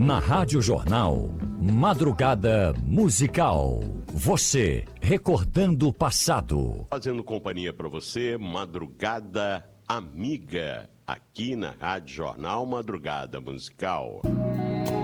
Na Rádio Jornal, Madrugada Musical. Você recordando o passado. Fazendo companhia para você, Madrugada Amiga, aqui na Rádio Jornal, Madrugada Musical.